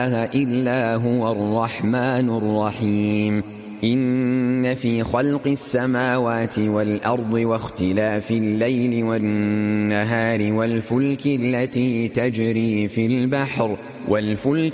إلا هو الرحمن الرحيم. إن في خلق السماوات والأرض واختلاف الليل والنهار والفلك التي تجري في البحر